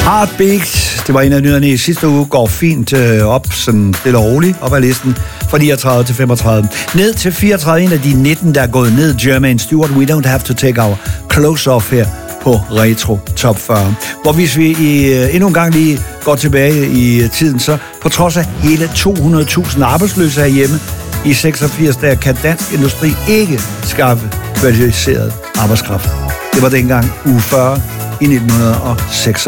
Heartbeat, det var en af nyhederne i sidste uge, går fint op, sådan stille og roligt, op ad listen, fra 39 til 35. Ned til 34, en af de 19, der er gået ned, Jermaine Stewart, We Don't Have to Take Our Clothes Off her på Retro Top 40. Hvor hvis vi endnu en gang lige går tilbage i tiden, så på trods af hele 200.000 arbejdsløse herhjemme i 86, der kan dansk industri ikke skaffe kvalificeret arbejdskraft. Det var dengang uge 40 i 1986.